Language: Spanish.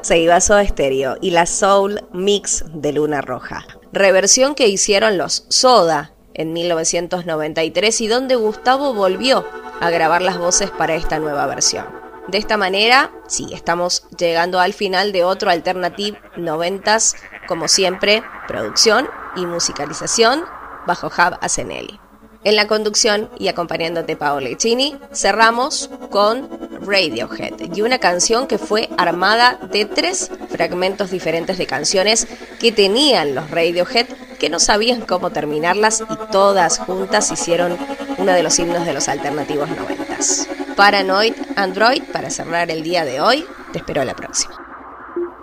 Se iba Soda Stereo y la Soul Mix de Luna Roja. Reversión que hicieron los Soda en 1993 y donde Gustavo volvió a grabar las voces para esta nueva versión. De esta manera, sí, estamos llegando al final de otro Alternative 90s, como siempre, producción y musicalización bajo Hub Asenelli. En la conducción y acompañándote Paola Echini, cerramos con Radiohead y una canción que fue armada de 3 fragmentos diferentes de canciones que tenían los Radiohead, que no sabían cómo terminarlas y todas juntas hicieron uno de los himnos de los alternativos 90s. Paranoid Android, para cerrar el día de hoy, te espero la próxima.